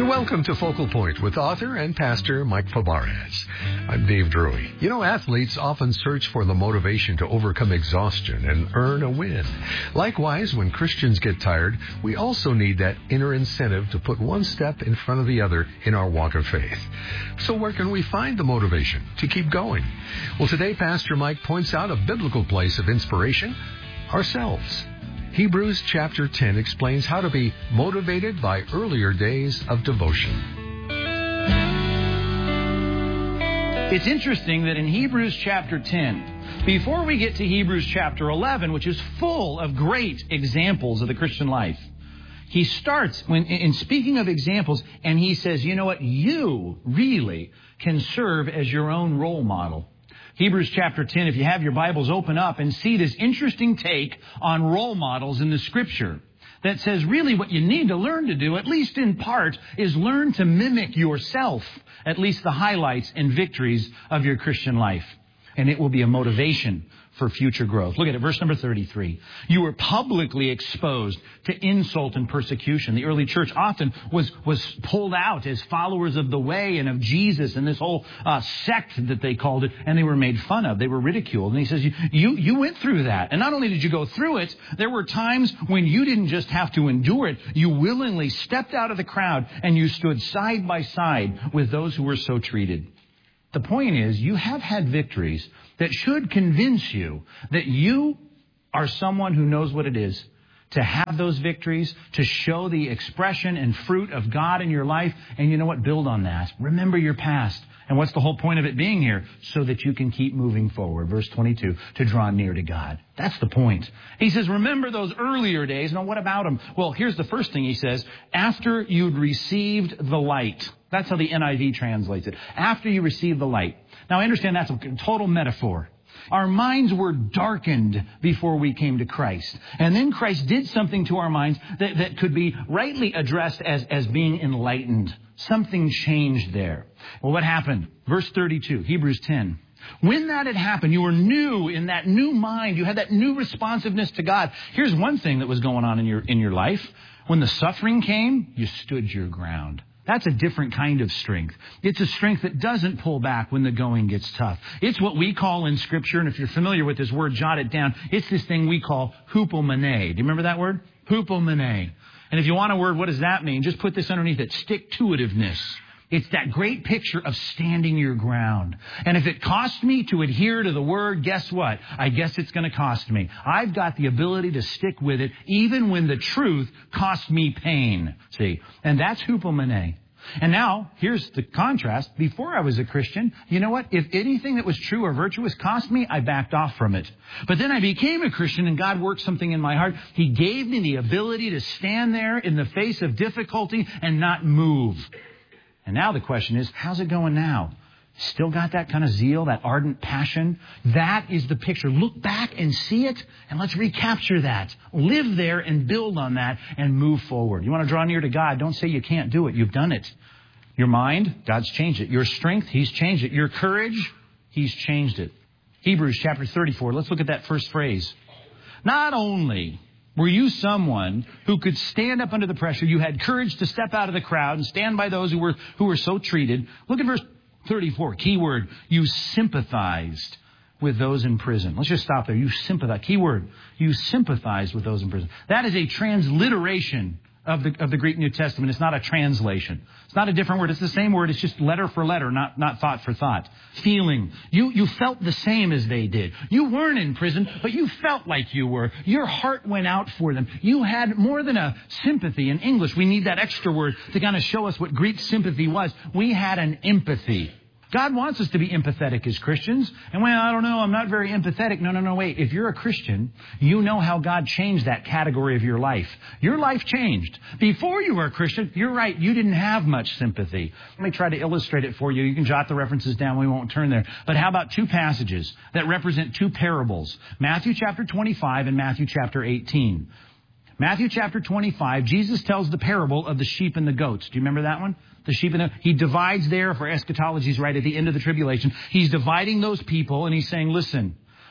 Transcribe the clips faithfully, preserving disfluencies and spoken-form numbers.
Welcome to Focal Point with author and pastor Mike Fabarez. I'm Dave Drury. You know, athletes often search for the motivation to overcome exhaustion and earn a win. Likewise, when Christians get tired, we also need that inner incentive to put one step in front of the other in our walk of faith. So where can we find the motivation to keep going? Well, today, Pastor Mike points out a biblical place of inspiration, ourselves. Hebrews chapter ten explains how to be motivated by earlier days of devotion. It's interesting that in Hebrews chapter ten, before we get to Hebrews chapter eleven, which is full of great examples of the Christian life, he starts when in speaking of examples, and he says, you know what, you really can serve as your own role model. Hebrews chapter ten, if you have your Bibles, open up and see this interesting take on role models in the Scripture that says really what you need to learn to do, at least in part, is learn to mimic yourself, at least the highlights and victories of your Christian life. And it will be a motivation for future growth. Look at it, verse number thirty-three. You were publicly exposed to insult and persecution. The early church often was, was pulled out as followers of the way and of Jesus and this whole uh, sect that they called it, and they were made fun of. They were ridiculed. And he says, you, you, you went through that. And not only did you go through it, there were times when you didn't just have to endure it. You willingly stepped out of the crowd and you stood side by side with those who were so treated. The point is, you have had victories that should convince you that you are someone who knows what it is to have those victories, to show the expression and fruit of God in your life. And you know what? Build on that. Remember your past. And what's the whole point of it being here? So that you can keep moving forward. Verse twenty-two, to draw near to God. That's the point. He says, remember those earlier days. Now, what about them? Well, here's the first thing he says. After you'd received the light. That's how the N I V translates it. After you received the light. Now, I understand that's a total metaphor. Our minds were darkened before we came to Christ. And then Christ did something to our minds that, that could be rightly addressed as, as being enlightened. Something changed there. Well, what happened? Verse thirty-two, Hebrews ten. When that had happened, you were new in that new mind. You had that new responsiveness to God. Here's one thing that was going on in your, in your life. When the suffering came, you stood your ground. That's a different kind of strength. It's a strength that doesn't pull back when the going gets tough. It's what we call in Scripture, and if you're familiar with this word, jot it down. It's this thing we call hupomene. Do you remember that word? Hupomene. And if you want a word, what does that mean? Just put this underneath it. Stick-to-itiveness. It's that great picture of standing your ground. And if it costs me to adhere to the word, guess what? I guess it's going to cost me. I've got the ability to stick with it even when the truth costs me pain. See? And that's hupomene. And now, here's the contrast. Before I was a Christian, you know what? If anything that was true or virtuous cost me, I backed off from it. But then I became a Christian and God worked something in my heart. He gave me the ability to stand there in the face of difficulty and not move. And now the question is, how's it going now? Still got that kind of zeal, that ardent passion? That is the picture. Look back and see it, and let's recapture that. Live there and build on that and move forward. You want to draw near to God? Don't say you can't do it. You've done it. Your mind, God's changed it. Your strength, He's changed it. Your courage, He's changed it. Hebrews chapter thirty-four. Let's look at that first phrase. Not only were you someone who could stand up under the pressure, you had courage to step out of the crowd and stand by those who were who were so treated. Look at verse thirty-four, key word, you sympathized with those in prison. Let's just stop there. You sympathize, key word, you sympathized with those in prison. That is a transliteration of the of the Greek New Testament. It's not a translation. It's not a different word. It's the same word. It's just letter for letter, not, not thought for thought. Feeling. You, you felt the same as they did. You weren't in prison, but you felt like you were. Your heart went out for them. You had more than a sympathy. In English, we need that extra word to kind of show us what Greek sympathy was. We had an empathy. God wants us to be empathetic as Christians. And well, I don't know, I'm not very empathetic. No, no, no, wait. If you're a Christian, you know how God changed that category of your life. Your life changed. Before you were a Christian, you're right, you didn't have much sympathy. Let me try to illustrate it for you. You can jot the references down. We won't turn there. But how about two passages that represent two parables? Matthew chapter twenty-five and Matthew chapter eighteen. Matthew chapter twenty-five, Jesus tells the parable of the sheep and the goats. Do you remember that one? The sheep and the, he divides there for eschatology, right at the end of the tribulation. He's dividing those people and he's saying, listen,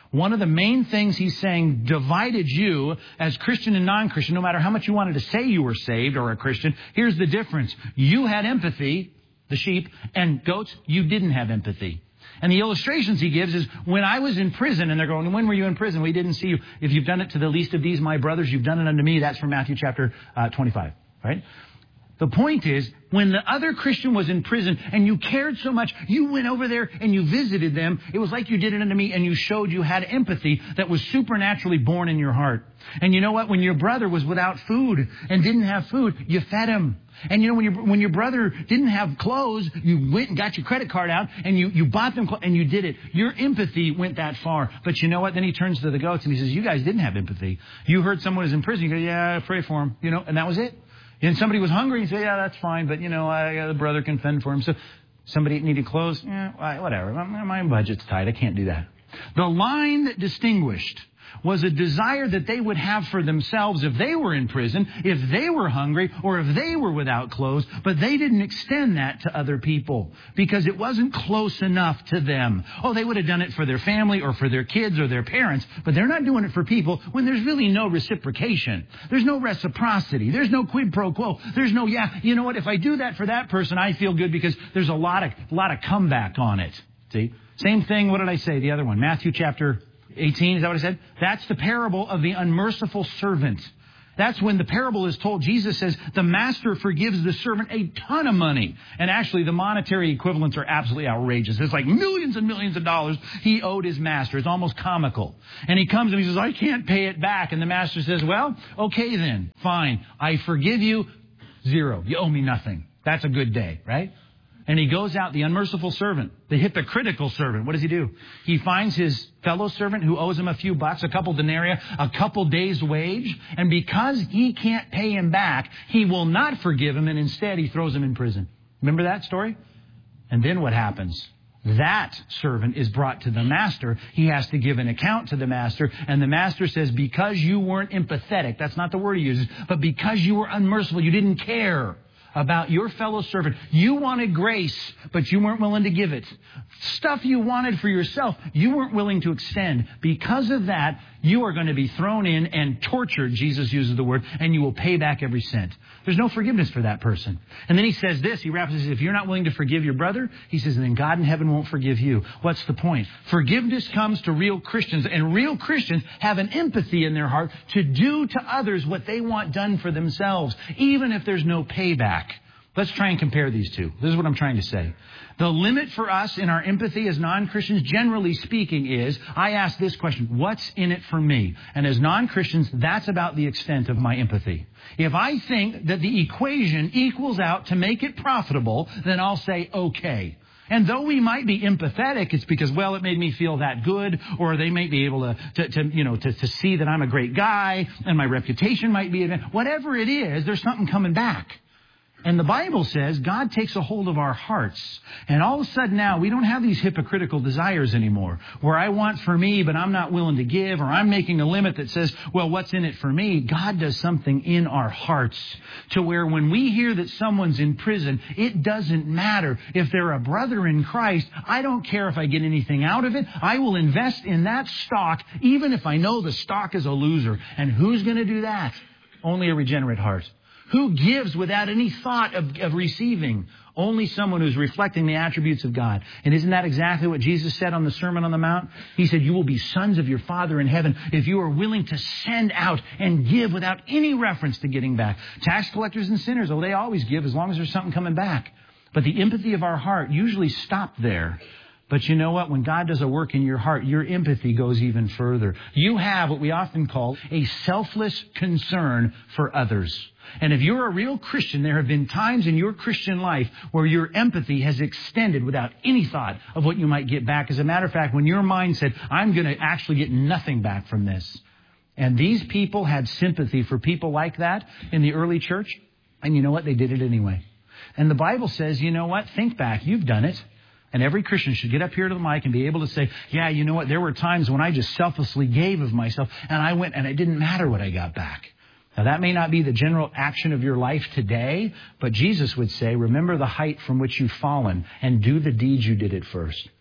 One of the main things he's saying divided you as Christian and non-Christian, no matter how much you wanted to say you were saved or a Christian. Here's the difference. You had empathy, the sheep, and goats, you didn't have empathy. And the illustrations he gives is when I was in prison, and they're going, when were you in prison? We didn't see you. If you've done it to the least of these, my brothers, you've done it unto me. That's from Matthew chapter uh, twenty-five, right? The point is, when the other Christian was in prison and you cared so much, you went over there and you visited them. It was like you did it unto me, and you showed you had empathy that was supernaturally born in your heart. And you know what? When your brother was without food and didn't have food, you fed him. And you know, when your when your brother didn't have clothes, you went and got your credit card out and you, you bought them clothes and you did it. Your empathy went that far. But you know what? Then he turns to the goats and he says, you guys didn't have empathy. You heard someone was in prison. You go, yeah, pray for him. You know, and that was it. And somebody was hungry, you say, yeah, that's fine, but, you know, I, the brother can fend for him. So somebody needed clothes, yeah, whatever. My, my budget's tight. I can't do that. The line that distinguished was a desire that they would have for themselves if they were in prison, if they were hungry, or if they were without clothes, but they didn't extend that to other people because it wasn't close enough to them. Oh, they would have done it for their family or for their kids or their parents, but they're not doing it for people when there's really no reciprocation. There's no reciprocity. There's no quid pro quo. There's no, yeah, you know what, if I do that for that person, I feel good because there's a lot of, a lot of comeback on it. See? Same thing, what did I say, the other one? Matthew chapter eighteen, is that what I said? That's the parable of the unmerciful servant. That's when the parable is told. Jesus says the master forgives the servant a ton of money. And actually the monetary equivalents are absolutely outrageous. It's like millions and millions of dollars he owed his master. It's almost comical. And he comes and he says, I can't pay it back. And the master says, well, okay then, fine. I forgive you. Zero. You owe me nothing. That's a good day, right? And he goes out, the unmerciful servant, the hypocritical servant. What does he do? He finds his fellow servant who owes him a few bucks, a couple denarii, a couple days' wage. And because he can't pay him back, he will not forgive him. And instead, he throws him in prison. Remember that story? And then what happens? That servant is brought to the master. He has to give an account to the master. And the master says, because you weren't empathetic, that's not the word he uses, but because you were unmerciful, you didn't care about your fellow servant. You wanted grace, but you weren't willing to give it. Stuff you wanted for yourself, you weren't willing to extend. Because of that, you are going to be thrown in and tortured, Jesus uses the word, and you will pay back every cent. There's no forgiveness for that person. And then he says this, he wraps it, says, if you're not willing to forgive your brother, he says, then God in heaven won't forgive you. What's the point? Forgiveness comes to real Christians, and real Christians have an empathy in their heart to do to others what they want done for themselves, even if there's no payback. Let's try and compare these two. This is what I'm trying to say. The limit for us in our empathy as non-Christians, generally speaking, is I ask this question, what's in it for me? And as non-Christians, that's about the extent of my empathy. If I think that the equation equals out to make it profitable, then I'll say, okay. And though we might be empathetic, it's because, well, it made me feel that good, or they might be able to, to, to you know, to, to see that I'm a great guy, and my reputation might be, whatever it is, there's something coming back. And the Bible says God takes a hold of our hearts. And all of a sudden now we don't have these hypocritical desires anymore where I want for me, but I'm not willing to give, or I'm making a limit that says, well, what's in it for me? God does something in our hearts to where when we hear that someone's in prison, it doesn't matter if they're a brother in Christ. I don't care if I get anything out of it. I will invest in that stock even if I know the stock is a loser. And who's going to do that? Only a regenerate heart. Who gives without any thought of, of receiving? Only someone who's reflecting the attributes of God. And isn't that exactly what Jesus said on the Sermon on the Mount? He said, you will be sons of your Father in heaven if you are willing to send out and give without any reference to getting back. Tax collectors and sinners, oh, they always give as long as there's something coming back. But the empathy of our heart usually stopped there. But you know what? When God does a work in your heart, your empathy goes even further. You have what we often call a selfless concern for others. And if you're a real Christian, there have been times in your Christian life where your empathy has extended without any thought of what you might get back. As a matter of fact, when your mind said, I'm going to actually get nothing back from this. And these people had sympathy for people like that in the early church. And you know what? They did it anyway. And the Bible says, you know what? Think back. You've done it. And every Christian should get up here to the mic and be able to say, yeah, you know what? There were times when I just selflessly gave of myself and I went and it didn't matter what I got back. Now, that may not be the general action of your life today, but Jesus would say, remember the height from which you've fallen and do the deeds you did at first.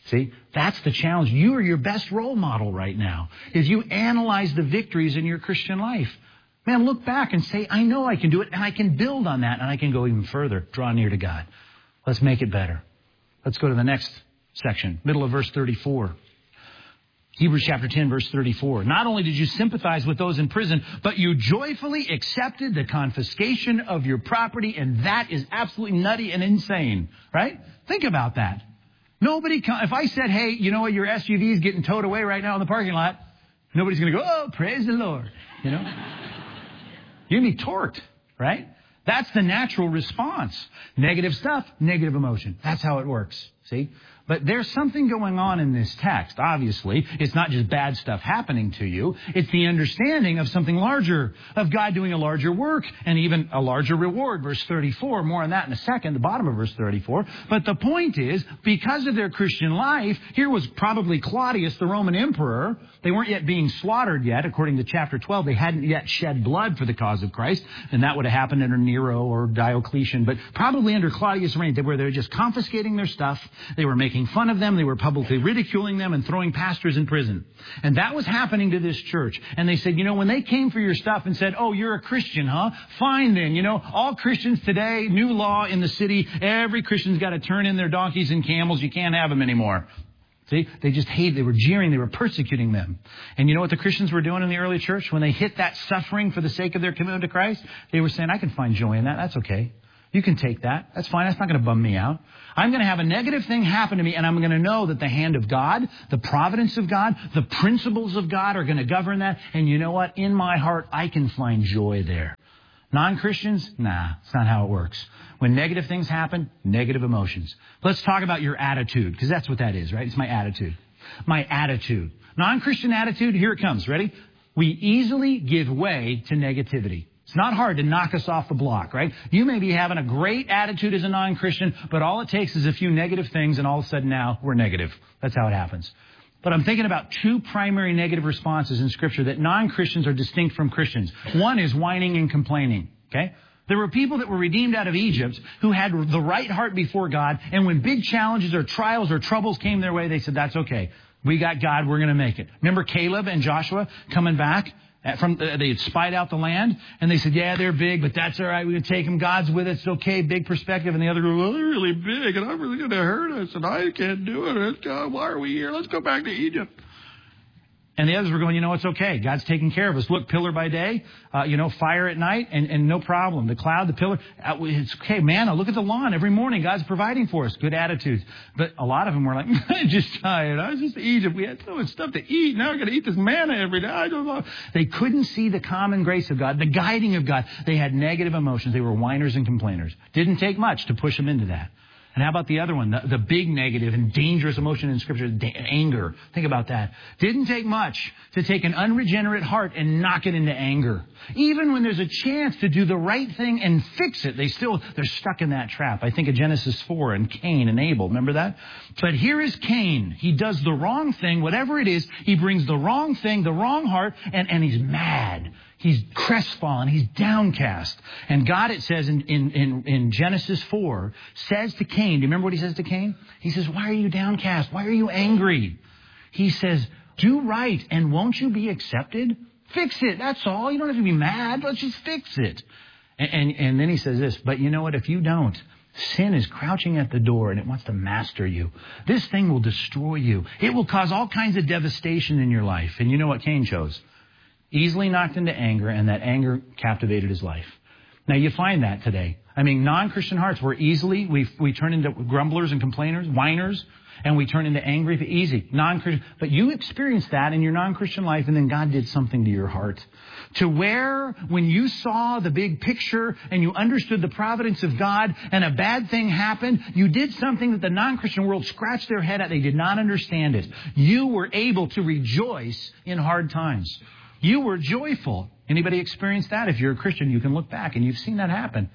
See, that's the challenge. You are your best role model right now. If you analyze the victories in your Christian life, man, look back and say, I know I can do it, and I can build on that, and I can go even further, draw near to God. Let's make it better. Let's go to the next section, middle of verse thirty-four. Hebrews chapter ten, verse thirty-four. Not only did you sympathize with those in prison, but you joyfully accepted the confiscation of your property, and that is absolutely nutty and insane, right? Think about that. Nobody, if I said, hey, you know what, your S U V is getting towed away right now in the parking lot, nobody's going to go, oh, praise the Lord, you know? You're going to be torqued, right? That's the natural response. Negative stuff, negative emotion. That's how it works, see? But there's something going on in this text, obviously. It's not just bad stuff happening to you. It's the understanding of something larger, of God doing a larger work and even a larger reward. Verse thirty-four, more on that in a second, the bottom of verse thirty-four. But the point is, because of their Christian life, here was probably Claudius, the Roman emperor. They weren't yet being slaughtered yet. According to chapter twelve, they hadn't yet shed blood for the cause of Christ. And that would have happened under Nero or Diocletian. But probably under Claudius' reign, where they were just confiscating their stuff. They were making fun of them. They were publicly ridiculing them and throwing pastors in prison. And that was happening to this church. And they said, you know, when they came for your stuff and said, oh, you're a Christian, huh? Fine then. You know, all Christians today, new law in the city, every Christian's got to turn in their donkeys and camels. You can't have them anymore. See, they just hated, they were jeering, they were persecuting them. And you know what the Christians were doing in the early church? When they hit that suffering for the sake of their commitment to Christ, they were saying, I can find joy in that. That's okay. You can take that. That's fine. That's not going to bum me out. I'm going to have a negative thing happen to me, and I'm going to know that the hand of God, the providence of God, the principles of God are going to govern that. And you know what? In my heart, I can find joy there. Non-Christians? Nah, it's not how it works. When negative things happen, negative emotions. Let's talk about your attitude, because that's what that is, right? It's my attitude. My attitude. Non-Christian attitude, here it comes. Ready? We easily give way to negativity. It's not hard to knock us off the block, right? You may be having a great attitude as a non-Christian, but all it takes is a few negative things, and all of a sudden now we're negative. That's how it happens. But I'm thinking about two primary negative responses in Scripture that non-Christians are distinct from Christians. One is whining and complaining, okay? There were people that were redeemed out of Egypt who had the right heart before God, and when big challenges or trials or troubles came their way, they said, that's okay. We got God, we're going to make it. Remember Caleb and Joshua coming back? From they had spied out the land, and they said, yeah, they're big, but that's all right. We can take them. God's with us. It's okay. Big perspective. And the other goes, well, they're really big, and I'm really going to hurt us, and I can't do it. Let's go. Why are we here? Let's go back to Egypt. And the others were going, you know, it's okay. God's taking care of us. Look, pillar by day, uh, you know, fire at night, and, and no problem. The cloud, the pillar, uh, it's okay. Manna, look at the lawn every morning. God's providing for us. Good attitudes. But a lot of them were like, I'm just tired. I was just in Egypt. We had so much stuff to eat. Now I got to eat this manna every day. I don't know. They couldn't see the common grace of God, the guiding of God. They had negative emotions. They were whiners and complainers. Didn't take much to push them into that. And how about the other one, the, the big negative and dangerous emotion in Scripture, da- anger. Think about that. Didn't take much to take an unregenerate heart and knock it into anger. Even when there's a chance to do the right thing and fix it, they still, they're stuck in that trap. I think of Genesis four and Cain and Abel. Remember that? But here is Cain. He does the wrong thing, whatever it is. He brings the wrong thing, the wrong heart, and, and he's mad. He's crestfallen. He's downcast. And God, it says in, in, in, in Genesis four, says to Cain, do you remember what he says to Cain? He says, why are you downcast? Why are you angry? He says, do right, and won't you be accepted? Fix it. That's all. You don't have to be mad. Let's just fix it. And, and, and then he says this, but you know what? If you don't, sin is crouching at the door, and it wants to master you. This thing will destroy you. It will cause all kinds of devastation in your life. And you know what Cain chose? Easily knocked into anger, and that anger captivated his life. Now, you find that today. I mean, non-Christian hearts, we're easily, we we turn into grumblers and complainers, whiners, and we turn into angry, easy, non-Christian. But you experienced that in your non-Christian life, and then God did something to your heart. To where, when you saw the big picture and you understood the providence of God and a bad thing happened, you did something that the non-Christian world scratched their head at. They did not understand it. You were able to rejoice in hard times. You were joyful. Anybody experienced that? If you're a Christian, you can look back and you've seen that happen.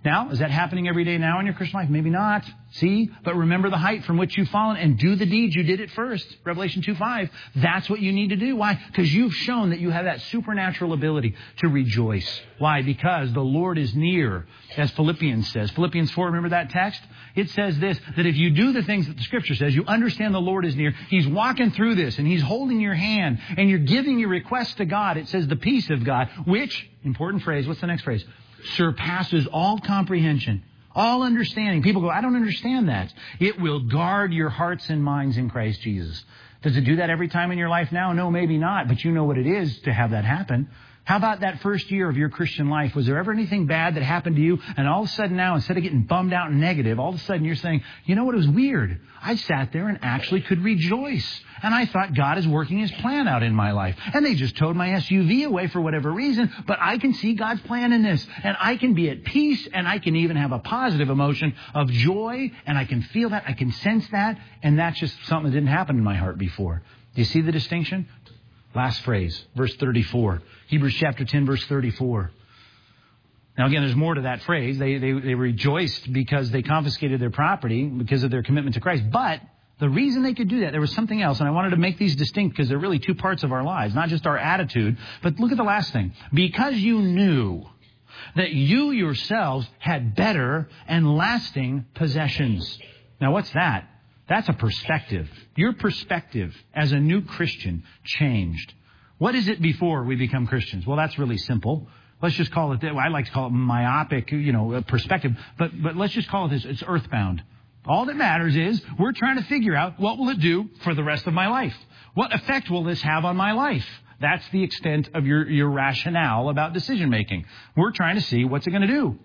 Now, is that happening every day now in your Christian life? Maybe not. See? But remember the height from which you've fallen and do the deeds you did at first. Revelation two five. That's what you need to do. Why? Because you've shown that you have that supernatural ability to rejoice. Why? Because the Lord is near, as Philippians says. Philippians four, remember that text? It says this, that if you do the things that the Scripture says, you understand the Lord is near. He's walking through this and He's holding your hand and you're giving your request to God. It says the peace of God, which, important phrase, what's the next phrase? Surpasses all comprehension, all understanding. People go, I don't understand that. It will guard your hearts and minds in Christ Jesus. Does it do that every time in your life now? No, maybe not. But you know what it is to have that happen. How about that first year of your Christian life? Was there ever anything bad that happened to you? And all of a sudden now, instead of getting bummed out and negative, all of a sudden you're saying, you know what, it was weird. I sat there and actually could rejoice. And I thought God is working His plan out in my life. And they just towed my S U V away for whatever reason. But I can see God's plan in this. And I can be at peace. And I can even have a positive emotion of joy. And I can feel that. I can sense that. And that's just something that didn't happen in my heart before. Do you see the distinction? Last phrase, verse thirty-four. Hebrews chapter ten, verse thirty-four. Now, again, there's more to that phrase. They, they, they rejoiced because they confiscated their property because of their commitment to Christ. But the reason they could do that, there was something else. And I wanted to make these distinct because they're really two parts of our lives, not just our attitude. But look at the last thing. Because you knew that you yourselves had better and lasting possessions. Now, what's that? That's a perspective. Your perspective as a new Christian changed. What is it before we become Christians? Well, that's really simple. Let's just call it that. I like to call it myopic, you know, perspective. But but let's just call it this. It's earthbound. All that matters is we're trying to figure out what will it do for the rest of my life? What effect will this have on my life? That's the extent of your, your rationale about decision making. We're trying to see what's it going to do.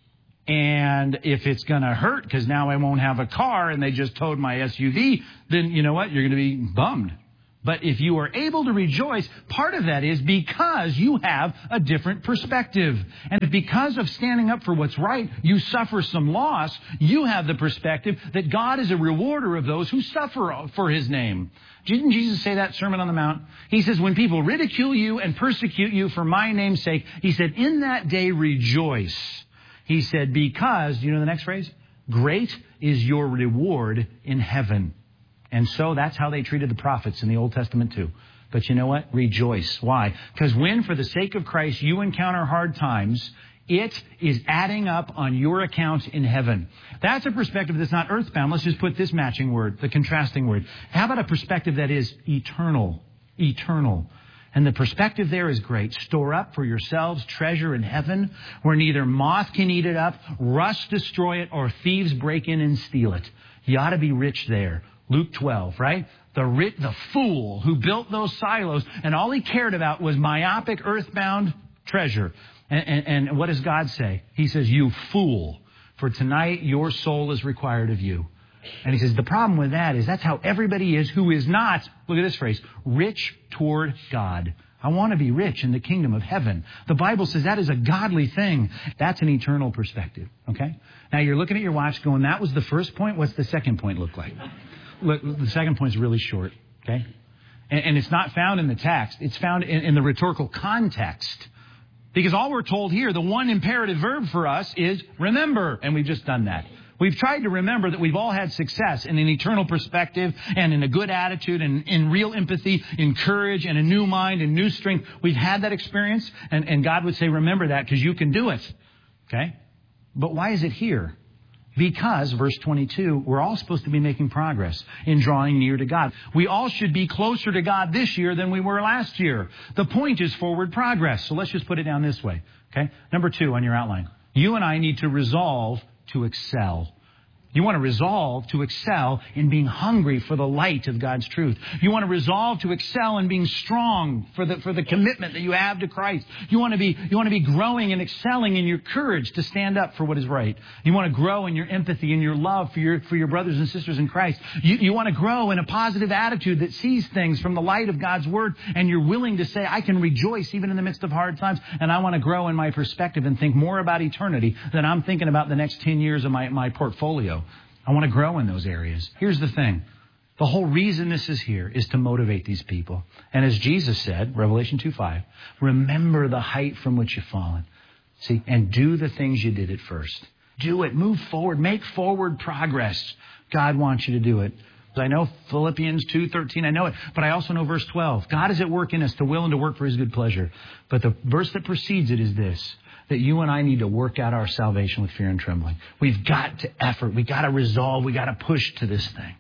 And if it's going to hurt because now I won't have a car and they just towed my S U V, then you know what? You're going to be bummed. But if you are able to rejoice, part of that is because you have a different perspective. And if because of standing up for what's right, you suffer some loss, you have the perspective that God is a rewarder of those who suffer for His name. Didn't Jesus say that Sermon on the Mount? He says, when people ridicule you and persecute you for my name's sake, He said, in that day rejoice. He said, because, do you know the next phrase? Great is your reward in heaven. And so that's how they treated the prophets in the Old Testament too. But you know what? Rejoice. Why? Because when, for the sake of Christ, you encounter hard times, it is adding up on your account in heaven. That's a perspective that's not earthbound. Let's just put this matching word, the contrasting word. How about a perspective that is eternal? Eternal. And the perspective there is great. Store up for yourselves treasure in heaven where neither moth can eat it up, rust destroy it, or thieves break in and steal it. You ought to be rich there. Luke twelve, right? The rich, the fool who built those silos and all he cared about was myopic earthbound treasure. And, and, and what does God say? He says, you fool, for tonight your soul is required of you. And He says, the problem with that is that's how everybody is who is not, look at this phrase, rich toward God. I want to be rich in the kingdom of heaven. The Bible says that is a godly thing. That's an eternal perspective, okay? Now you're looking at your watch going, that was the first point. What's the second point look like? Look, the second point is really short, okay? And, and it's not found in the text. It's found in, in the rhetorical context. Because all we're told here, the one imperative verb for us is remember. And we've just done that. We've tried to remember that we've all had success in an eternal perspective and in a good attitude and in real empathy, in courage and a new mind and new strength. We've had that experience. And, and God would say, remember that because you can do it. Okay? But why is it here? Because, verse twenty-two, we're all supposed to be making progress in drawing near to God. We all should be closer to God this year than we were last year. The point is forward progress. So let's just put it down this way. Okay? Number two on your outline. You and I need to resolve to excel. You want to resolve to excel in being hungry for the light of God's truth. You want to resolve to excel in being strong for the for the commitment that you have to Christ. You want to be you want to be growing and excelling in your courage to stand up for what is right. You want to grow in your empathy and your love for your for your brothers and sisters in Christ. You, you want to grow in a positive attitude that sees things from the light of God's word, and you're willing to say, I can rejoice even in the midst of hard times, and I want to grow in my perspective and think more about eternity than I'm thinking about the next ten years of my, my portfolio. I want to grow in those areas. Here's the thing. The whole reason this is here is to motivate these people. And as Jesus said, Revelation two five, remember the height from which you've fallen. See, and do the things you did at first. Do it. Move forward. Make forward progress. God wants you to do it. I know Philippians two thirteen, I know it, but I also know verse twelve. God is at work in us to will and to work for his good pleasure. But the verse that precedes it is this, that you and I need to work out our salvation with fear and trembling. We've got to effort. We've got to resolve. We've got to push to this thing.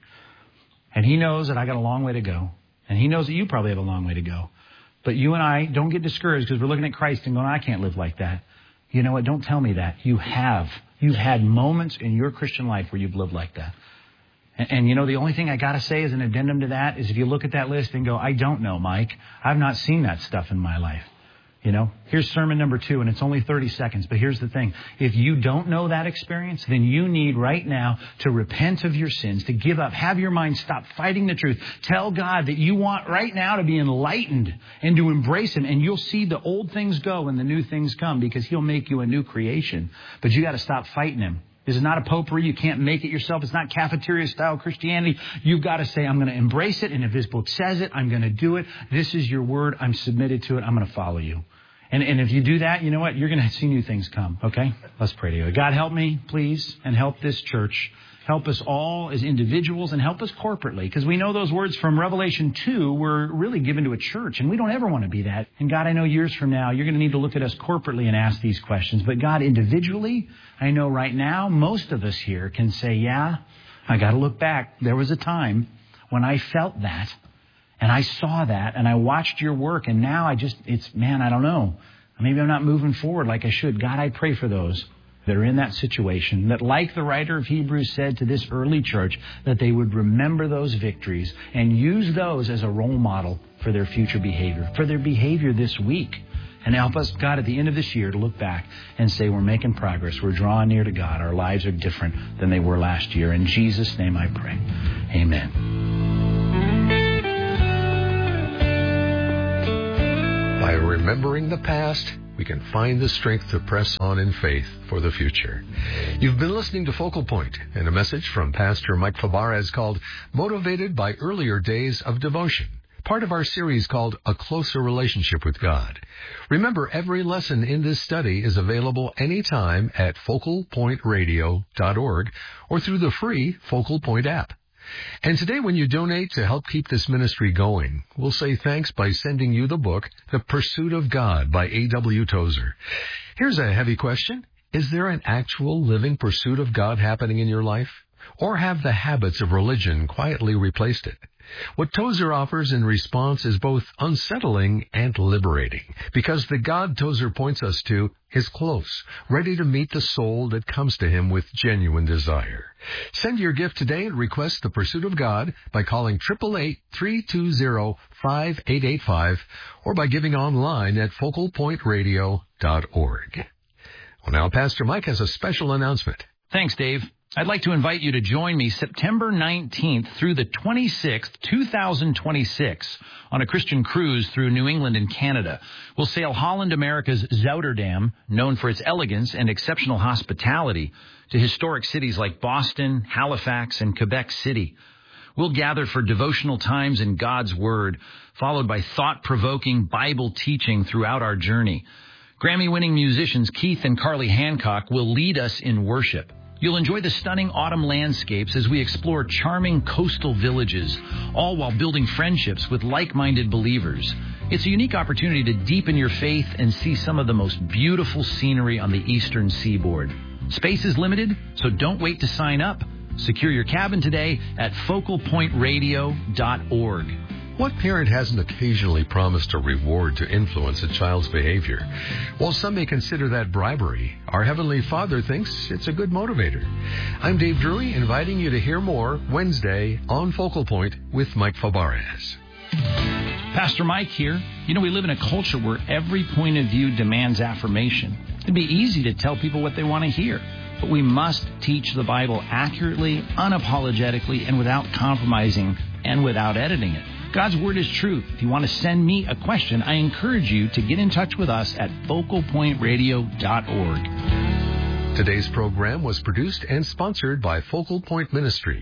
And he knows that I got a long way to go. And he knows that you probably have a long way to go. But you and I don't get discouraged because we're looking at Christ and going, I can't live like that. You know what? Don't tell me that. You have. You've had moments in your Christian life where you've lived like that. And, and you know, the only thing I got to say as an addendum to that is if you look at that list and go, I don't know, Mike. I've not seen that stuff in my life. You know, here's sermon number two, and it's only thirty seconds. But here's the thing. If you don't know that experience, then you need right now to repent of your sins, to give up, have your mind stop fighting the truth. Tell God that you want right now to be enlightened and to embrace him. And you'll see the old things go and the new things come because he'll make you a new creation. But you got to stop fighting him. This is not a potpourri. You can't make it yourself. It's not cafeteria-style Christianity. You've got to say, I'm going to embrace it. And if this book says it, I'm going to do it. This is your word. I'm submitted to it. I'm going to follow you. And, and if you do that, you know what? You're going to see new things come. Okay? Let's pray together. God, help me, please, and help this church. Help us all as individuals and help us corporately. Because we know those words from Revelation two were really given to a church. And we don't ever want to be that. And God, I know years from now, you're going to need to look at us corporately and ask these questions. But God, individually, I know right now, most of us here can say, yeah, I got to look back. There was a time when I felt that. And I saw that and I watched your work. And now I just, it's, man, I don't know. Maybe I'm not moving forward like I should. God, I pray for those that are in that situation, that like the writer of Hebrews said to this early church, that they would remember those victories and use those as a role model for their future behavior, for their behavior this week. And help us, God, at the end of this year to look back and say we're making progress. We're drawing near to God. Our lives are different than they were last year. In Jesus' name I pray. Amen. By remembering the past, we can find the strength to press on in faith for the future. You've been listening to Focal Point and a message from Pastor Mike Fabarez called Motivated by Earlier Days of Devotion, part of our series called A Closer Relationship with God. Remember, every lesson in this study is available anytime at focal point radio dot org or through the free Focal Point app. And today, when you donate to help keep this ministry going, we'll say thanks by sending you the book, The Pursuit of God by A W Tozer. Here's a heavy question. Is there an actual living pursuit of God happening in your life? Or have the habits of religion quietly replaced it? What Tozer offers in response is both unsettling and liberating, because the God Tozer points us to is close, ready to meet the soul that comes to him with genuine desire. Send your gift today and request The Pursuit of God by calling eight eight eight, three two zero, five eight eight five or by giving online at focal point radio dot org. Well, now Pastor Mike has a special announcement. Thanks, Dave. I'd like to invite you to join me September nineteenth through the twenty-sixth, two thousand twenty-six on a Christian cruise through New England and Canada. We'll sail Holland America's Zouterdam, known for its elegance and exceptional hospitality, to historic cities like Boston, Halifax, and Quebec City. We'll gather for devotional times in God's Word, followed by thought-provoking Bible teaching throughout our journey. Grammy-winning musicians Keith and Carly Hancock will lead us in worship. You'll enjoy the stunning autumn landscapes as we explore charming coastal villages, all while building friendships with like-minded believers. It's a unique opportunity to deepen your faith and see some of the most beautiful scenery on the eastern seaboard. Space is limited, so don't wait to sign up. Secure your cabin today at focal point radio dot org. What parent hasn't occasionally promised a reward to influence a child's behavior? While some may consider that bribery, our Heavenly Father thinks it's a good motivator. I'm Dave Drury, inviting you to hear more Wednesday on Focal Point with Mike Fabarez. Pastor Mike here. You know, we live in a culture where every point of view demands affirmation. It'd be easy to tell people what they want to hear, but we must teach the Bible accurately, unapologetically, and without compromising and without editing it. God's Word is truth. If you want to send me a question, I encourage you to get in touch with us at focal point radio dot org. Today's program was produced and sponsored by Focal Point Ministries.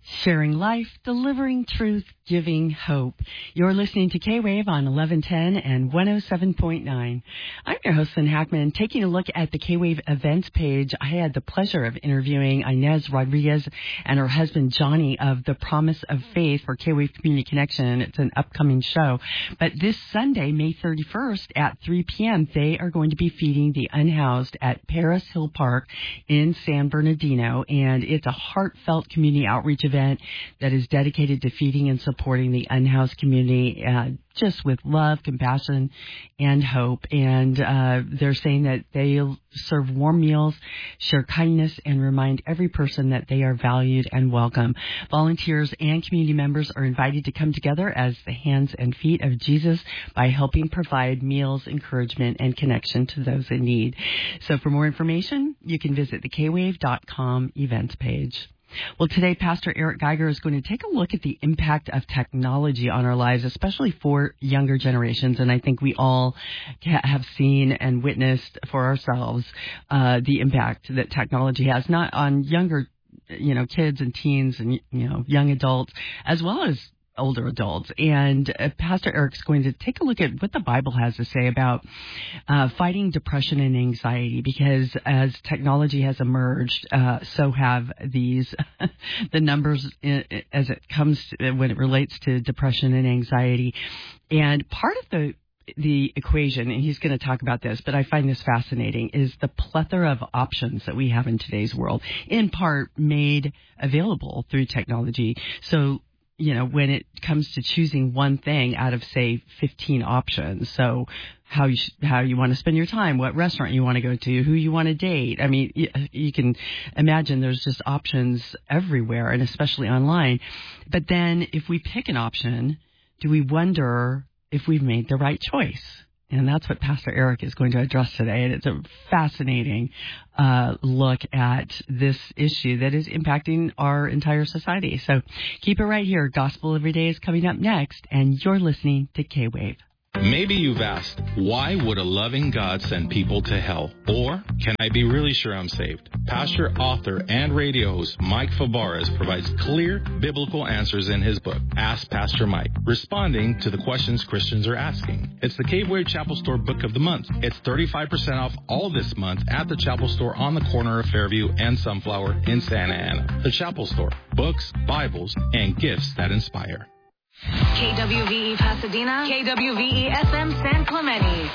Sharing life, delivering truth, giving hope. You're listening to K-Wave on eleven ten and one oh seven point nine. I'm your host, Lynn Hackman. Taking a look at the K-Wave events page, I had the pleasure of interviewing Inez Rodriguez and her husband, Johnny, of The Promise of Faith for K-Wave Community Connection. It's an upcoming show. But this Sunday, May thirty-first at three p.m., they are going to be feeding the unhoused at Paris Hill Park in San Bernardino. And it's a heartfelt community outreach event that is dedicated to feeding and supporting the unhoused community, uh, just with love, compassion, and hope. And uh, they're saying that they'll serve warm meals, share kindness, and remind every person that they are valued and welcome. Volunteers and community members are invited to come together as the hands and feet of Jesus by helping provide meals, encouragement, and connection to those in need. So for more information, you can visit the k wave dot com events page. Well, today, Pastor Eric Geiger is going to take a look at the impact of technology on our lives, especially for younger generations. And I think we all have seen and witnessed for ourselves uh, the impact that technology has, not on younger, you know, kids and teens and, you know, young adults, as well as older adults. And uh, Pastor Eric's going to take a look at what the Bible has to say about uh, fighting depression and anxiety, because as technology has emerged, uh, so have these, the numbers in, as it comes to, when it relates to depression and anxiety. And part of the the equation, and he's going to talk about this, but I find this fascinating, is the plethora of options that we have in today's world, in part made available through technology. So you know, when it comes to choosing one thing out of, say, fifteen options, so how you sh- how you want to spend your time, what restaurant you want to go to, who you want to date. I mean, y- you can imagine there's just options everywhere, and especially online. But then if we pick an option, do we wonder if we've made the right choice? And that's what Pastor Eric is going to address today. And it's a fascinating uh, look at this issue that is impacting our entire society. So keep it right here. Gospel Every Day is coming up next, and you're listening to K-Wave. Maybe you've asked, why would a loving God send people to hell? Or, can I be really sure I'm saved? Pastor, author, and radio host Mike Fabarez provides clear biblical answers in his book, Ask Pastor Mike, responding to the questions Christians are asking. It's the K-Wave Chapel Store Book of the Month. It's thirty-five percent off all this month at the Chapel Store on the corner of Fairview and Sunflower in Santa Ana. The Chapel Store, books, Bibles, and gifts that inspire. K W V E Pasadena, K W V E S M San Clemente.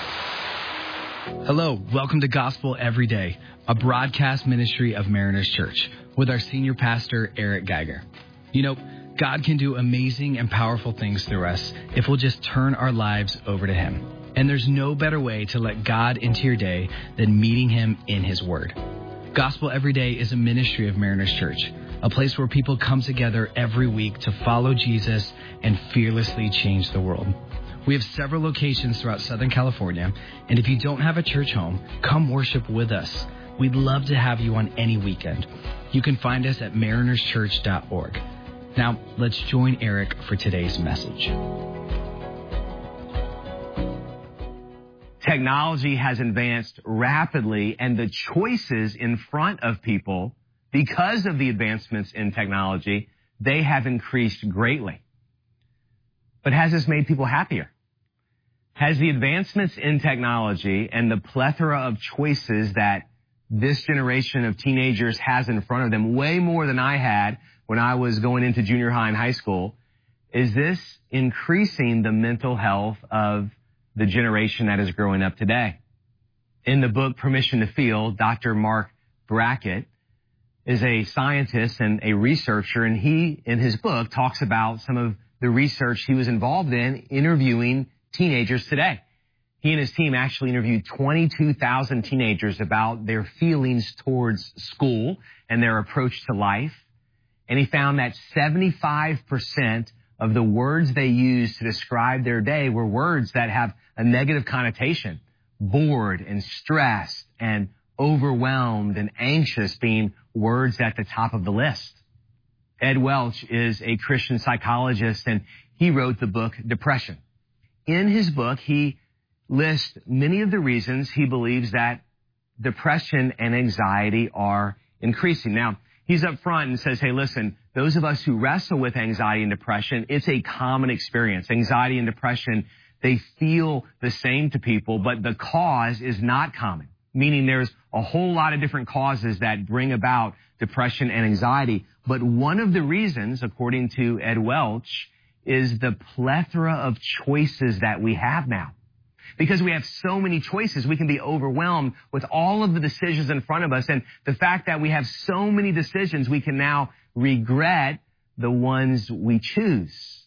Hello, welcome to Gospel Every Day, a broadcast ministry of Mariners Church, with our senior pastor, Eric Geiger. You know, God can do amazing and powerful things through us if we'll just turn our lives over to Him. And there's no better way to let God into your day than meeting Him in His Word. Gospel Every Day is a ministry of Mariners Church, a place where people come together every week to follow Jesus and fearlessly change the world. We have several locations throughout Southern California, and if you don't have a church home, come worship with us. We'd love to have you on any weekend. You can find us at mariners church dot org. Now, let's join Eric for today's message. Technology has advanced rapidly, and the choices in front of people, because of the advancements in technology, they have increased greatly. But has this made people happier? Has the advancements in technology and the plethora of choices that this generation of teenagers has in front of them, way more than I had when I was going into junior high and high school, is this increasing the mental health of the generation that is growing up today? In the book Permission to Feel, Doctor Mark Brackett is a scientist and a researcher, and he, in his book, talks about some of the research he was involved in interviewing teenagers today. He and his team actually interviewed twenty-two thousand teenagers about their feelings towards school and their approach to life. And he found that seventy-five percent of the words they used to describe their day were words that have a negative connotation. Bored and stressed and overwhelmed and anxious being words at the top of the list. Ed Welch is a Christian psychologist, and he wrote the book Depression. In his book, he lists many of the reasons he believes that depression and anxiety are increasing. Now, he's up front and says, hey, listen, those of us who wrestle with anxiety and depression, it's a common experience. Anxiety and depression, they feel the same to people, but the cause is not common, meaning there's a whole lot of different causes that bring about depression and anxiety. But one of the reasons, according to Ed Welch, is the plethora of choices that we have now. Because we have so many choices, we can be overwhelmed with all of the decisions in front of us. And the fact that we have so many decisions, we can now regret the ones we choose.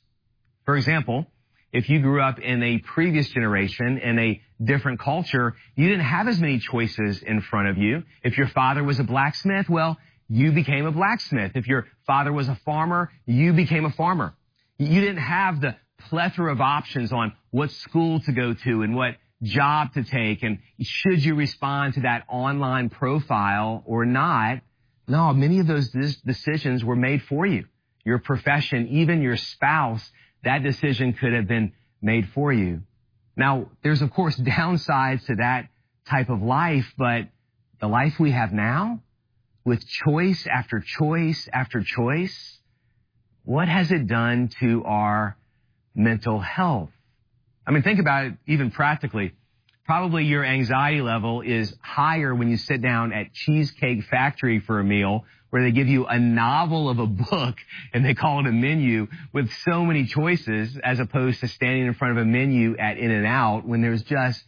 For example, if you grew up in a previous generation, in a different culture, you didn't have as many choices in front of you. If your father was a blacksmith, well, you became a blacksmith. If your father was a farmer, you became a farmer. You didn't have the plethora of options on what school to go to and what job to take and should you respond to that online profile or not. No, many of those decisions were made for you. Your profession, even your spouse, that decision could have been made for you. Now, there's of course downsides to that type of life, but the life we have now, with choice after choice after choice, what has it done to our mental health? I mean, think about it even practically. Probably your anxiety level is higher when you sit down at Cheesecake Factory for a meal where they give you a novel of a book and they call it a menu with so many choices as opposed to standing in front of a menu at In-N-Out when there's just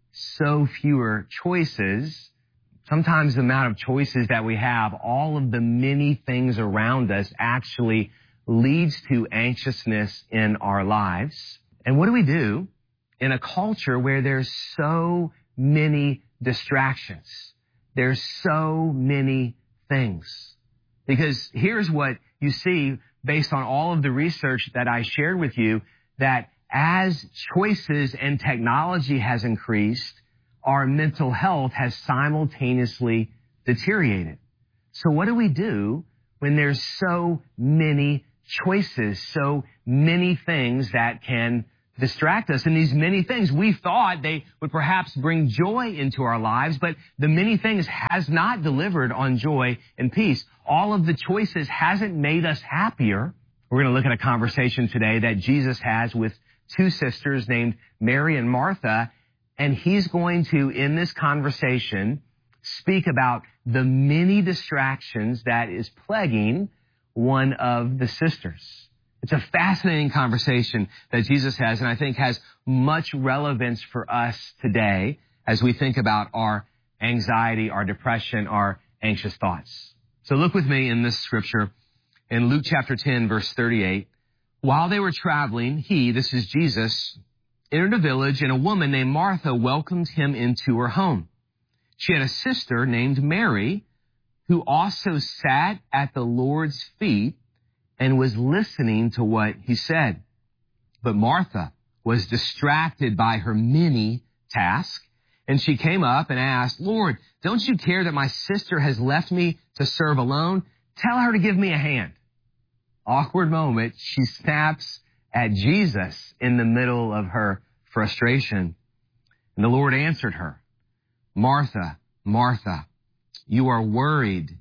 so fewer choices. Sometimes the amount of choices that we have, all of the many things around us actually leads to anxiousness in our lives. And what do we do in a culture where there's so many distractions? There's so many things. Because here's what you see based on all of the research that I shared with you, that as choices and technology has increased, our mental health has simultaneously deteriorated. So what do we do when there's so many choices, so many things that can distract us? And these many things, we thought they would perhaps bring joy into our lives, but the many things has not delivered on joy and peace. All of the choices hasn't made us happier. We're going to look at a conversation today that Jesus has with two sisters named Mary and Martha, and he's going to, in this conversation, speak about the many distractions that is plaguing one of the sisters. It's a fascinating conversation that Jesus has, and I think has much relevance for us today as we think about our anxiety, our depression, our anxious thoughts. So look with me in this scripture in Luke chapter ten, verse thirty-eight. While they were traveling, he, this is Jesus, entered a village, and a woman named Martha welcomed him into her home. She had a sister named Mary, who also sat at the Lord's feet and was listening to what he said. But Martha was distracted by her many tasks, and she came up and asked, Lord, don't you care that my sister has left me to serve alone? Tell her to give me a hand. Awkward moment. She snaps at Jesus in the middle of her frustration. And the Lord answered her, Martha, Martha, you are worried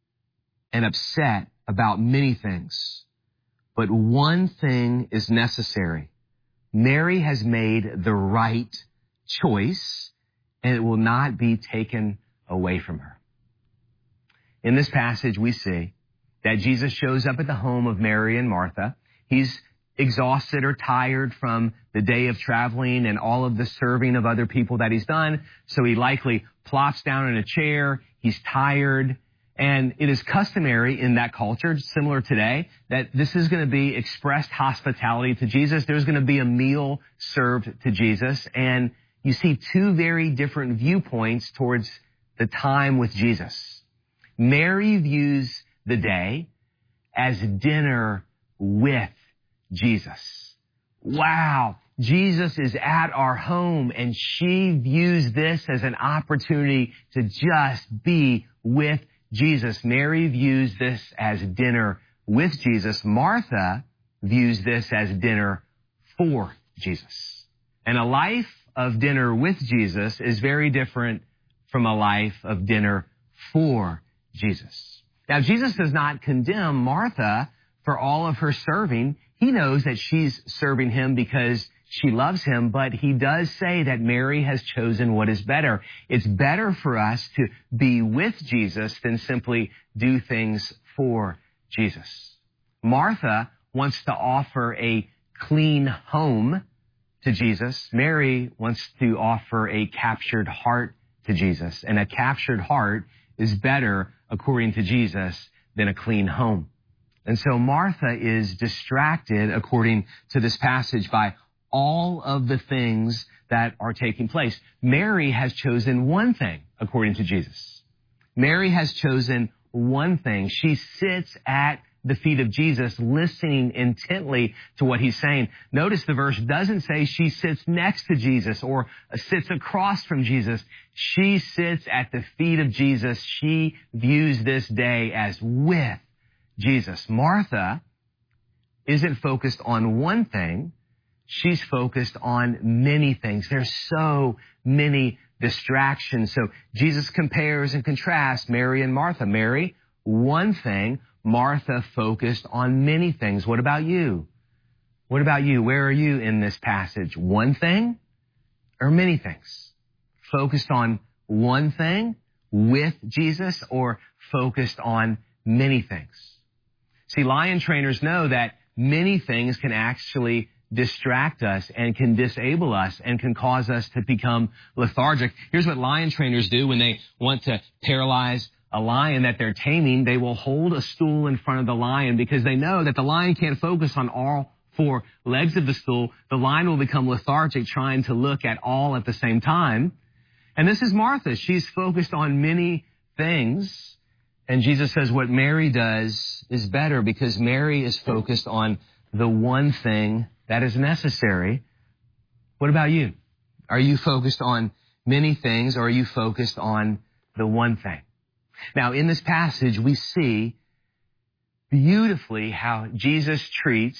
and upset about many things, but one thing is necessary. Mary has made the right choice, and it will not be taken away from her. In this passage, we see that Jesus shows up at the home of Mary and Martha. He's exhausted or tired from the day of traveling and all of the serving of other people that he's done. So he likely plops down in a chair. He's tired. And it is customary in that culture, similar today, that this is going to be expressed hospitality to Jesus. There's going to be a meal served to Jesus. And you see two very different viewpoints towards the time with Jesus. Mary views the day as dinner with Jesus. Wow, Jesus is at our home, and she views this as an opportunity to just be with Jesus. Mary views this as dinner with Jesus. Martha views this as dinner for Jesus. And a life of dinner with Jesus is very different from a life of dinner for Jesus. Now, Jesus does not condemn Martha for all of her serving. He knows that she's serving him because she loves him, but he does say that Mary has chosen what is better. It's better for us to be with Jesus than simply do things for Jesus. Martha wants to offer a clean home to Jesus. Mary wants to offer a captured heart to Jesus. And a captured heart is better, according to Jesus, than a clean home. And so Martha is distracted, according to this passage, by all of the things that are taking place. Mary has chosen one thing, according to Jesus. Mary has chosen one thing. She sits at the feet of Jesus, listening intently to what he's saying. Notice the verse doesn't say she sits next to Jesus or sits across from Jesus. She sits at the feet of Jesus. She views this day as with Jesus. Martha isn't focused on one thing. She's focused on many things. There's so many distractions. So Jesus compares and contrasts Mary and Martha. Mary, one thing. Martha focused on many things. What about you? What about you? Where are you in this passage? One thing or many things? Focused on one thing with Jesus or focused on many things? See, lion trainers know that many things can actually distract us and can disable us and can cause us to become lethargic. Here's what lion trainers do when they want to paralyze a lion that they're taming. They will hold a stool in front of the lion because they know that the lion can't focus on all four legs of the stool. The lion will become lethargic trying to look at all at the same time. And this is Martha. She's focused on many things. And Jesus says what Mary does is better because Mary is focused on the one thing that is necessary. What about you? Are you focused on many things or are you focused on the one thing? Now, in this passage, we see beautifully how Jesus treats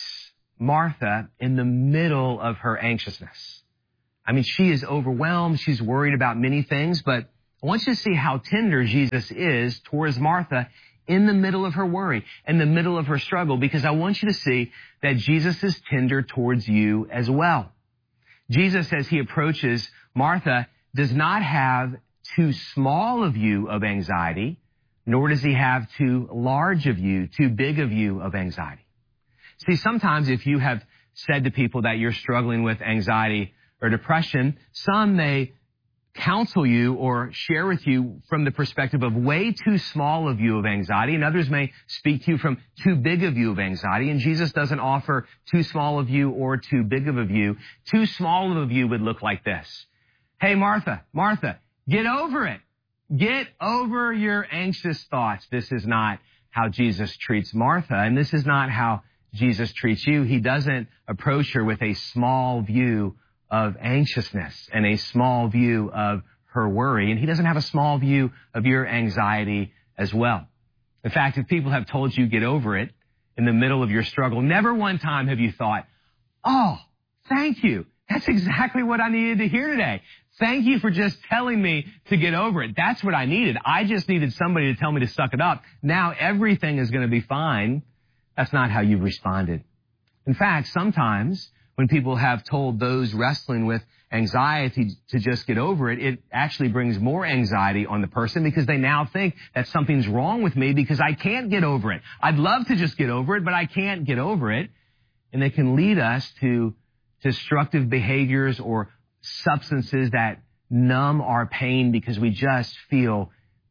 Martha in the middle of her anxiousness. I mean, she is overwhelmed. She's worried about many things, but I want you to see how tender Jesus is towards Martha in the middle of her worry, in the middle of her struggle, because I want you to see that Jesus is tender towards you as well. Jesus, as he approaches Martha, does not have too small a view of anxiety, nor does he have too large a view, too big a view of anxiety. See, sometimes if you have said to people that you're struggling with anxiety or depression, some may counsel you or share with you from the perspective of way too small a view of anxiety, and others may speak to you from too big a view of anxiety, and Jesus doesn't offer too small a view or too big of a view. Too small of a view would look like this. Hey, Martha, Martha, get over it. Get over your anxious thoughts. This is not how Jesus treats Martha, and this is not how Jesus treats you. He doesn't approach her with a small view of anxiousness and a small view of her worry, and he doesn't have a small view of your anxiety as well. In fact, if people have told you get over it in the middle of your struggle, never one time have you thought, oh, thank you. That's exactly what I needed to hear today. Thank you for just telling me to get over it. That's what I needed. I just needed somebody to tell me to suck it up. Now everything is going to be fine. That's not how you've responded. In fact, sometimes when people have told those wrestling with anxiety to just get over it, it actually brings more anxiety on the person because they now think that something's wrong with me because I can't get over it. I'd love to just get over it, but I can't get over it. And they can lead us to destructive behaviors or substances that numb our pain because we just feel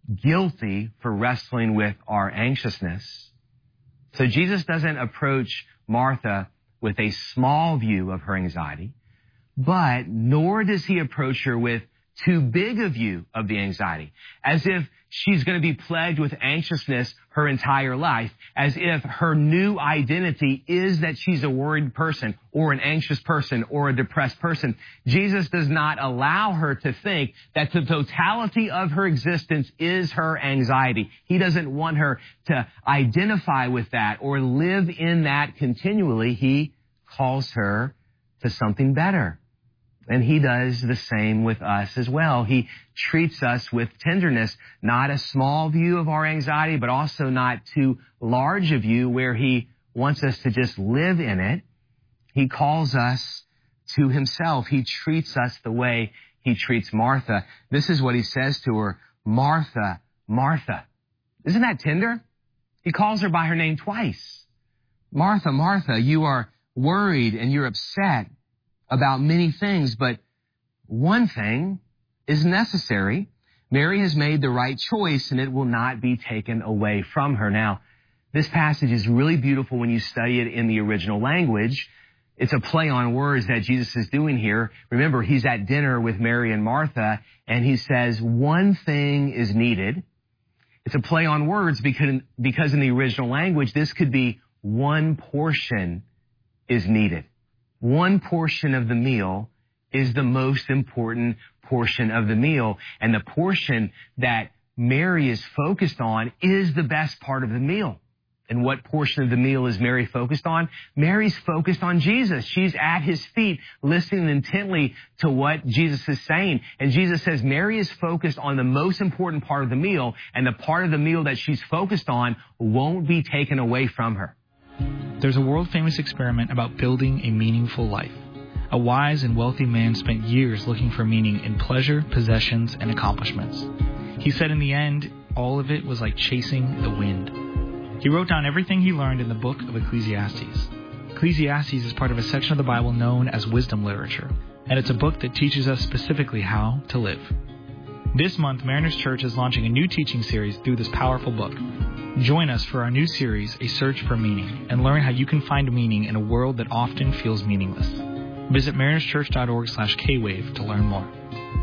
guilty for wrestling with our anxiousness. So Jesus doesn't approach Martha with a small view of her anxiety, but nor does he approach her with too big a view of the anxiety, as if she's going to be plagued with anxiousness her entire life, as if her new identity is that she's a worried person or an anxious person or a depressed person. Jesus does not allow her to think that the totality of her existence is her anxiety. He doesn't want her to identify with that or live in that continually. He calls her to something better. And he does the same with us as well. He treats us with tenderness, not a small view of our anxiety, but also not too large a view where he wants us to just live in it. He calls us to himself. He treats us the way he treats Martha. This is what he says to her, Martha, Martha. Isn't that tender? He calls her by her name twice. Martha, Martha, you are worried and you're upset about many things, but one thing is necessary. Mary has made the right choice and it will not be taken away from her. Now, this passage is really beautiful when you study it in the original language. It's a play on words that Jesus is doing here. Remember, he's at dinner with Mary and Martha, and he says, one thing is needed. It's a play on words because, because in the original language, this could be one portion is needed. One portion of the meal is the most important portion of the meal. And the portion that Mary is focused on is the best part of the meal. And what portion of the meal is Mary focused on? Mary's focused on Jesus. She's at his feet, listening intently to what Jesus is saying. And Jesus says Mary is focused on the most important part of the meal, and the part of the meal that she's focused on won't be taken away from her. There's a world-famous experiment about building a meaningful life. A wise and wealthy man spent years looking for meaning in pleasure, possessions, and accomplishments. He said in the end, all of it was like chasing the wind. He wrote down everything he learned in the book of Ecclesiastes. Ecclesiastes is part of a section of the Bible known as wisdom literature, and it's a book that teaches us specifically how to live. This month, Mariners Church is launching a new teaching series through this powerful book. Join us for our new series, A Search for Meaning, and learn how you can find meaning in a world that often feels meaningless. Visit marinerschurch.org slash kwave to learn more.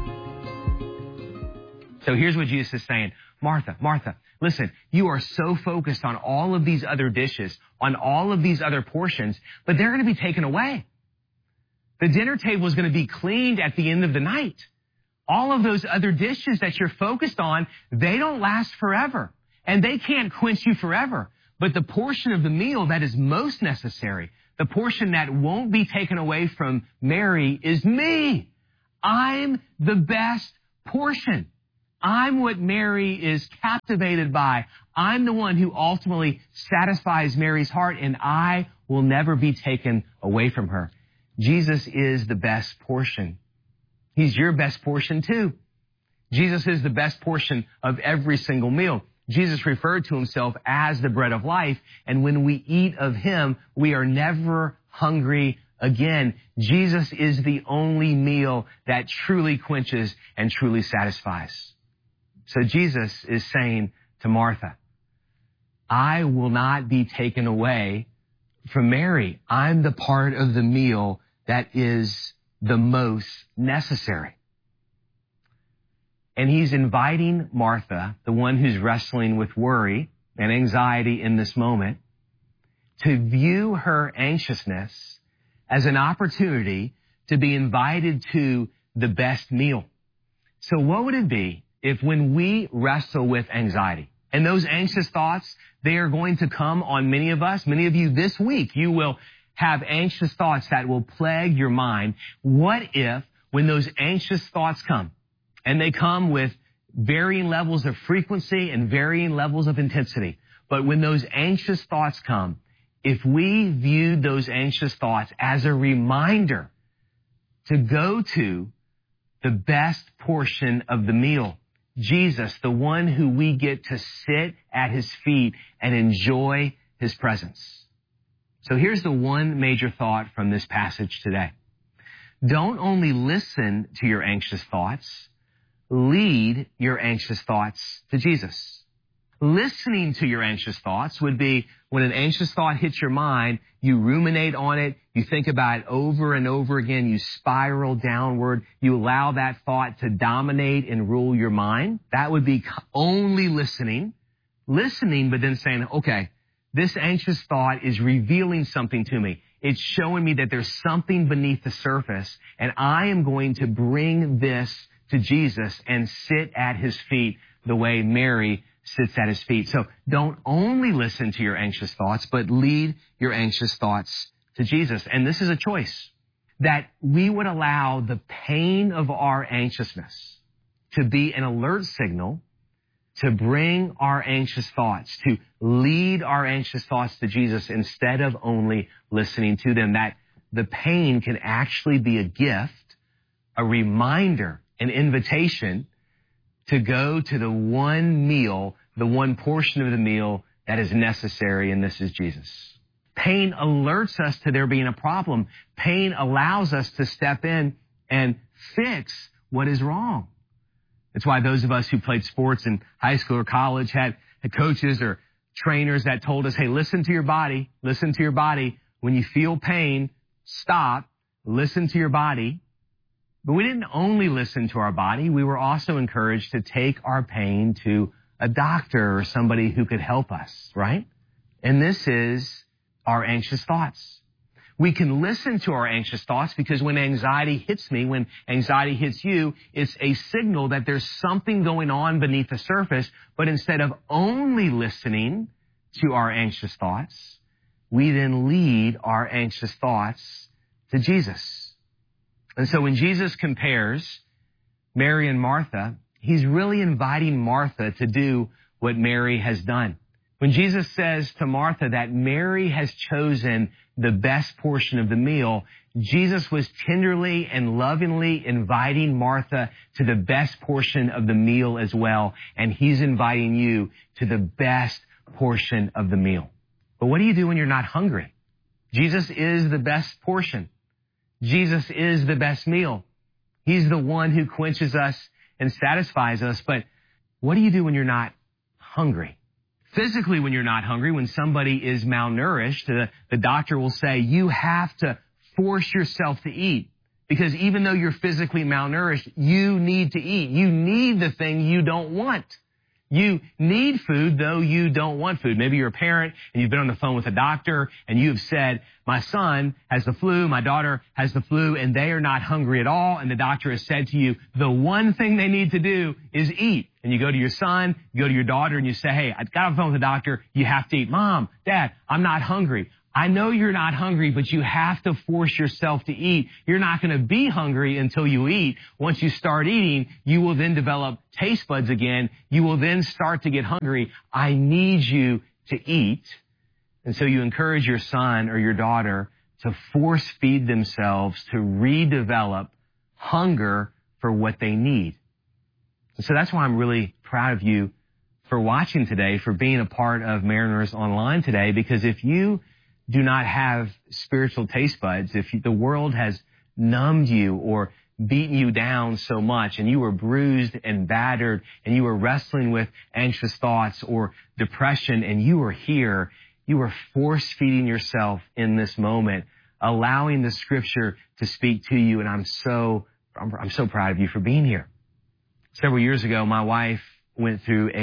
So here's what Jesus is saying. Martha, Martha, listen, you are so focused on all of these other dishes, on all of these other portions, but they're going to be taken away. The dinner table is going to be cleaned at the end of the night. All of those other dishes that you're focused on, they don't last forever. And they can't quench you forever. But the portion of the meal that is most necessary, the portion that won't be taken away from Mary, is me. I'm the best portion. I'm what Mary is captivated by. I'm the one who ultimately satisfies Mary's heart, and I will never be taken away from her. Jesus is the best portion. He's your best portion too. Jesus is the best portion of every single meal. Jesus referred to himself as the bread of life, and when we eat of him, we are never hungry again. Jesus is the only meal that truly quenches and truly satisfies. So Jesus is saying to Martha, I will not be taken away from Mary. I'm the part of the meal that is the most necessary. And he's inviting Martha, the one who's wrestling with worry and anxiety in this moment, to view her anxiousness as an opportunity to be invited to the best meal. So what would it be if when we wrestle with anxiety, and those anxious thoughts, they are going to come on many of us, many of you this week, you will have anxious thoughts that will plague your mind. What if when those anxious thoughts come, and they come with varying levels of frequency and varying levels of intensity, but when those anxious thoughts come, if we viewed those anxious thoughts as a reminder to go to the best portion of the meal, Jesus, the one who we get to sit at his feet and enjoy his presence. So here's the one major thought from this passage today. Don't only listen to your anxious thoughts, lead your anxious thoughts to Jesus. Listening to your anxious thoughts would be when an anxious thought hits your mind, you ruminate on it, you think about it over and over again, you spiral downward, you allow that thought to dominate and rule your mind. That would be only listening. Listening, but then saying, okay, this anxious thought is revealing something to me. It's showing me that there's something beneath the surface, and I am going to bring this to Jesus and sit at his feet the way Mary sits at his feet. So don't only listen to your anxious thoughts, but lead your anxious thoughts to Jesus. And this is a choice. that we would allow the pain of our anxiousness to be an alert signal to bring our anxious thoughts, to lead our anxious thoughts to Jesus instead of only listening to them. That the pain can actually be a gift, a reminder, an invitation to go to the one meal, the one portion of the meal that is necessary, and this is Jesus. Pain alerts us to there being a problem. Pain allows us to step in and fix what is wrong. That's why those of us who played sports in high school or college had, had coaches or trainers that told us, hey, listen to your body, listen to your body. When you feel pain, stop, listen to your body. But we didn't only listen to our body. We were also encouraged to take our pain to a doctor or somebody who could help us, right? And this is our anxious thoughts. We can listen to our anxious thoughts because when anxiety hits me, when anxiety hits you, it's a signal that there's something going on beneath the surface. But instead of only listening to our anxious thoughts, we then lead our anxious thoughts to Jesus. And so when Jesus compares Mary and Martha, he's really inviting Martha to do what Mary has done. When Jesus says to Martha that Mary has chosen the best portion of the meal, Jesus was tenderly and lovingly inviting Martha to the best portion of the meal as well. And he's inviting you to the best portion of the meal. But what do you do when you're not hungry? Jesus is the best portion. Jesus is the best meal. He's the one who quenches us and satisfies us. But what do you do when you're not hungry? Physically, when you're not hungry, when somebody is malnourished, the, the doctor will say, you have to force yourself to eat. Because even though you're physically malnourished, you need to eat. You need the thing you don't want. You need food, though you don't want food. Maybe you're a parent and you've been on the phone with a doctor and you have said, my son has the flu, my daughter has the flu, and they are not hungry at all. And the doctor has said to you, the one thing they need to do is eat. And you go to your son, you go to your daughter, and you say, hey, I got on the phone with the doctor. You have to eat. Mom, Dad, I'm not hungry. I know you're not hungry, but you have to force yourself to eat. You're not going to be hungry until you eat. Once you start eating, you will then develop taste buds again. You will then start to get hungry. I need you to eat. And so you encourage your son or your daughter to force feed themselves, to redevelop hunger for what they need. And so that's why I'm really proud of you for watching today, for being a part of Mariners Online today, because if you do not have spiritual taste buds, if the world has numbed you or beaten you down so much and you were bruised and battered and you were wrestling with anxious thoughts or depression and you were here, you were force feeding yourself in this moment, allowing the scripture to speak to you. And I'm so, I'm, I'm so proud of you for being here. Several years ago, my wife went through a